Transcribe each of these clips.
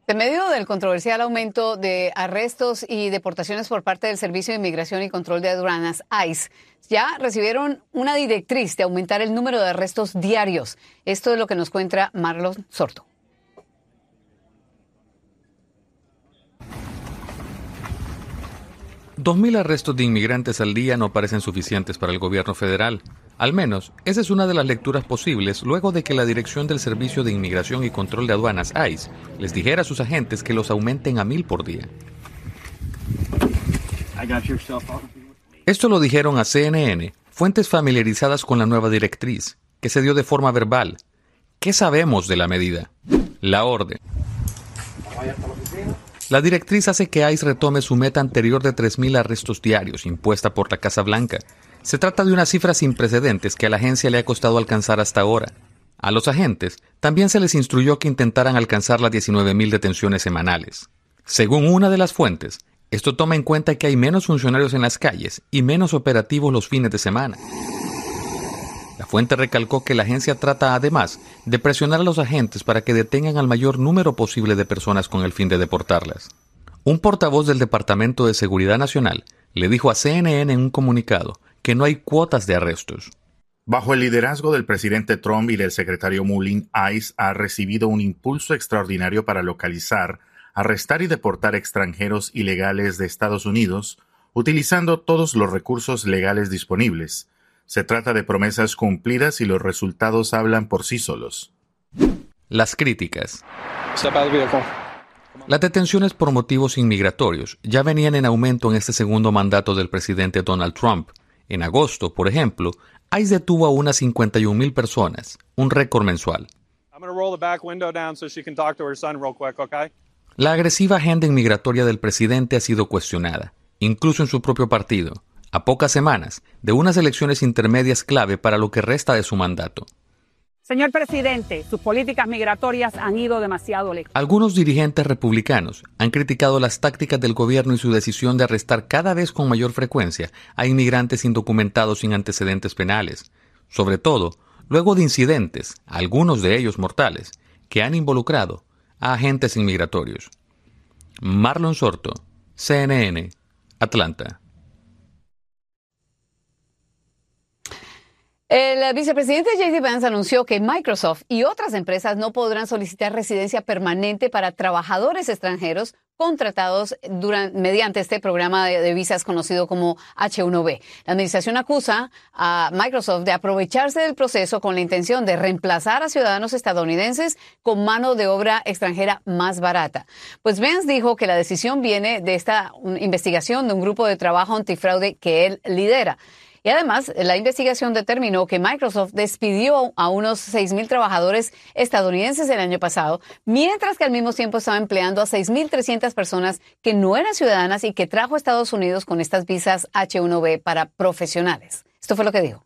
En medio del controversial aumento de arrestos y deportaciones por parte del Servicio de Inmigración y Control de Aduanas, ICE, ya recibieron una directriz de aumentar el número de arrestos diarios. Esto es lo que nos cuenta Marlon Sorto. $2,000 arrestos de inmigrantes al día no parecen suficientes para el gobierno federal. Al menos, esa es una de las lecturas posibles luego de que la Dirección del Servicio de Inmigración y Control de Aduanas, ICE, les dijera a sus agentes que los aumenten a 1,000 por día. Esto lo dijeron a CNN, fuentes familiarizadas con la nueva directriz, que se dio de forma verbal. ¿Qué sabemos de la medida? La orden. La directriz hace que ICE retome su meta anterior de 3,000 arrestos diarios, impuesta por la Casa Blanca. Se trata de una cifra sin precedentes que a la agencia le ha costado alcanzar hasta ahora. A los agentes también se les instruyó que intentaran alcanzar las 19,000 detenciones semanales. Según una de las fuentes, esto toma en cuenta que hay menos funcionarios en las calles y menos operativos los fines de semana. La fuente recalcó que la agencia trata además de presionar a los agentes para que detengan al mayor número posible de personas con el fin de deportarlas. Un portavoz del Departamento de Seguridad Nacional le dijo a CNN en un comunicado que no hay cuotas de arrestos. Bajo el liderazgo del presidente Trump y del secretario Mullin, ICE ha recibido un impulso extraordinario para localizar, arrestar y deportar extranjeros ilegales de Estados Unidos, utilizando todos los recursos legales disponibles. Se trata de promesas cumplidas y los resultados hablan por sí solos. Las críticas. Las detenciones por motivos inmigratorios ya venían en aumento en este segundo mandato del presidente Donald Trump. En agosto, por ejemplo, ICE detuvo a unas 51,000 personas, un récord mensual. La agresiva agenda inmigratoria del presidente ha sido cuestionada, incluso en su propio partido, a pocas semanas de unas elecciones intermedias clave para lo que resta de su mandato. Señor presidente, sus políticas migratorias han ido demasiado lejos. Algunos dirigentes republicanos han criticado las tácticas del gobierno y su decisión de arrestar cada vez con mayor frecuencia a inmigrantes indocumentados sin antecedentes penales, sobre todo luego de incidentes, algunos de ellos mortales, que han involucrado a agentes inmigratorios. Marlon Sorto, CNN, Atlanta. El vicepresidente J.D. Vance anunció que Microsoft y otras empresas no podrán solicitar residencia permanente para trabajadores extranjeros contratados mediante este programa de visas conocido como H-1B. La administración acusa a Microsoft de aprovecharse del proceso con la intención de reemplazar a ciudadanos estadounidenses con mano de obra extranjera más barata. Pues Vance dijo que la decisión viene de esta investigación de un grupo de trabajo antifraude que él lidera. Y además, la investigación determinó que Microsoft despidió a unos 6,000 trabajadores estadounidenses el año pasado, mientras que al mismo tiempo estaba empleando a 6,300 personas que no eran ciudadanas y que trajo a Estados Unidos con estas visas H-1B para profesionales. Esto fue lo que dijo.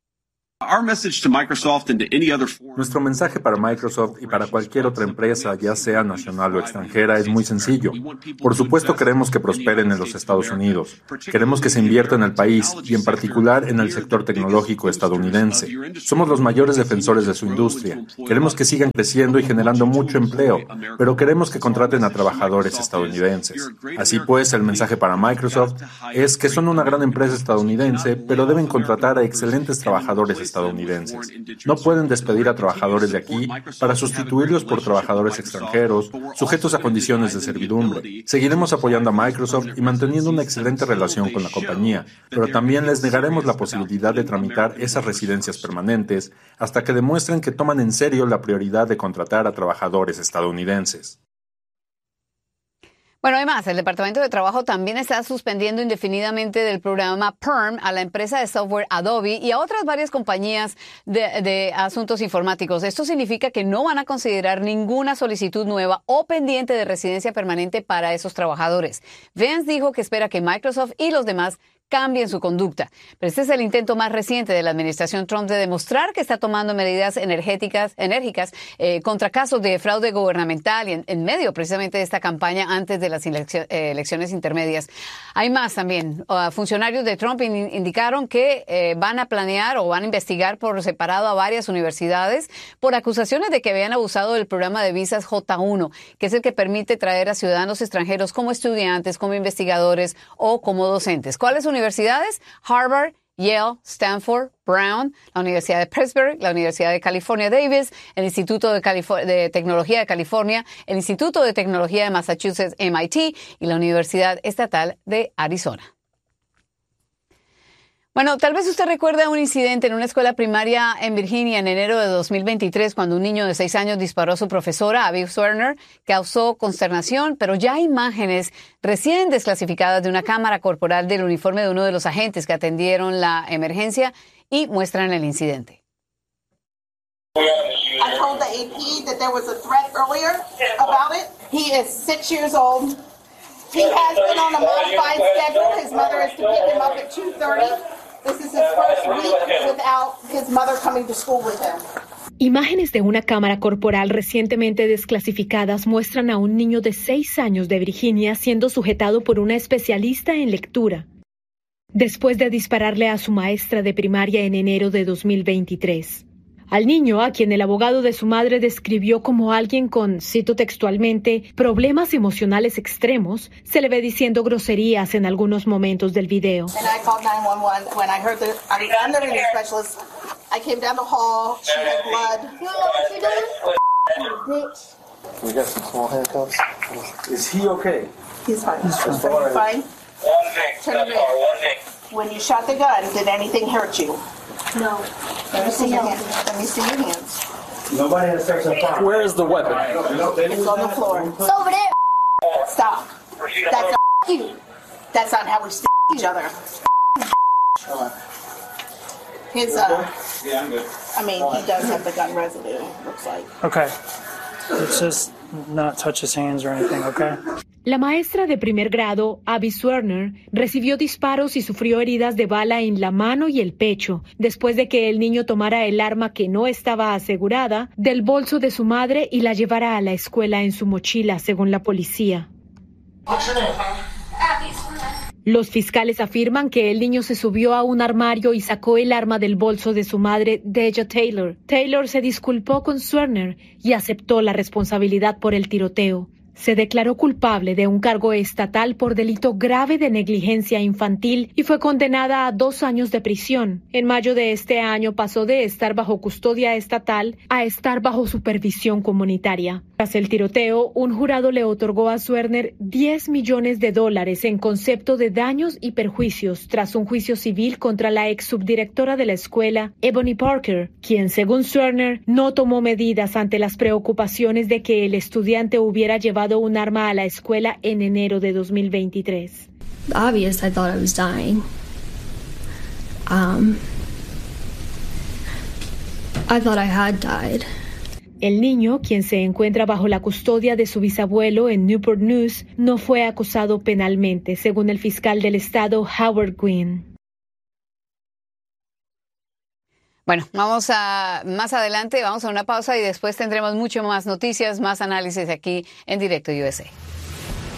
Nuestro mensaje para Microsoft y para cualquier otra empresa, ya sea nacional o extranjera, es muy sencillo. Por supuesto, queremos que prosperen en los Estados Unidos. Queremos que se invierta en el país y en particular en el sector tecnológico estadounidense. Somos los mayores defensores de su industria. Queremos que sigan creciendo y generando mucho empleo, pero queremos que contraten a trabajadores estadounidenses. Así pues, el mensaje para Microsoft es que son una gran empresa estadounidense, pero deben contratar a excelentes trabajadores estadounidenses. No pueden despedir a trabajadores de aquí para sustituirlos por trabajadores extranjeros, sujetos a condiciones de servidumbre. Seguiremos apoyando a Microsoft y manteniendo una excelente relación con la compañía, pero también les negaremos la posibilidad de tramitar esas residencias permanentes hasta que demuestren que toman en serio la prioridad de contratar a trabajadores estadounidenses. Bueno, además, el Departamento de Trabajo también está suspendiendo indefinidamente del programa PERM a la empresa de software Adobe y a otras varias compañías de asuntos informáticos. Esto significa que no van a considerar ninguna solicitud nueva o pendiente de residencia permanente para esos trabajadores. Vance dijo que espera que Microsoft y los demás cambien su conducta. Pero este es el intento más reciente de la administración Trump de demostrar que está tomando medidas enérgicas contra casos de fraude gubernamental y en medio precisamente de esta campaña antes de las elecciones intermedias. Hay más también. Funcionarios de Trump indicaron que van a planear o van a investigar por separado a varias universidades por acusaciones de que habían abusado del programa de visas J1, que es el que permite traer a ciudadanos extranjeros como estudiantes, como investigadores o como docentes. ¿Cuáles universidades? Harvard, Yale, Stanford, Brown, la Universidad de Pittsburgh, la Universidad de California Davis, el Instituto de Tecnología de California, el Instituto de Tecnología de Massachusetts, MIT, y la Universidad Estatal de Arizona. Bueno, tal vez usted recuerda un incidente en una escuela primaria en Virginia en enero de 2023 cuando un niño de 6 años disparó a su profesora, Abby Werner, causó consternación, pero ya hay imágenes recién desclasificadas de una cámara corporal del uniforme de uno de los agentes que atendieron la emergencia y muestran el incidente. I told the AP that there was a threat earlier about it. He is 6 years old. He has been on a modified schedule. His mother is to pick him up at 2:30. This is his first week without his mother coming to school with him. Imágenes de una cámara corporal recientemente desclasificadas muestran a un niño de 6 años de Virginia siendo sujetado por una especialista en lectura, después de dispararle a su maestra de primaria en enero de 2023. Al niño, a quien el abogado de su madre describió como alguien con, cito textualmente, problemas emocionales extremos, se le ve diciendo groserías en algunos momentos del video. When you shot the gun, did anything hurt you? No. Let me see your hands. Let me see your hands. Nobody has touched the fire. Where is the weapon? It's on the floor. It's over there. Stop. That's not you. That's not how we stick each other. His, yeah, I'm good. I mean, he does have the gun residue, looks like. Okay. Let's just not touch his hands or anything, okay? La maestra de primer grado, Abby Werner, recibió disparos y sufrió heridas de bala en la mano y el pecho, después de que el niño tomara el arma que no estaba asegurada del bolso de su madre y la llevara a la escuela en su mochila, según la policía. Los fiscales afirman que el niño se subió a un armario y sacó el arma del bolso de su madre, Deja Taylor. Taylor se disculpó con Werner y aceptó la responsabilidad por el tiroteo. Se declaró culpable de un cargo estatal por delito grave de negligencia infantil y fue condenada a 2 años de prisión. En mayo de este año pasó de estar bajo custodia estatal a estar bajo supervisión comunitaria. Tras el tiroteo, un jurado le otorgó a Werner $10 millones en concepto de daños y perjuicios tras un juicio civil contra la ex subdirectora de la escuela, Ebony Parker, quien, según Werner, no tomó medidas ante las preocupaciones de que el estudiante hubiera llevado un arma a la escuela en enero de 2023. Obvious, I thought I was dying. I thought I had died. El niño, quien se encuentra bajo la custodia de su bisabuelo en Newport News, no fue acusado penalmente, según el fiscal del estado, Howard Gwynn. Bueno, más adelante, vamos a una pausa y después tendremos mucho más noticias, más análisis aquí en Directo USA.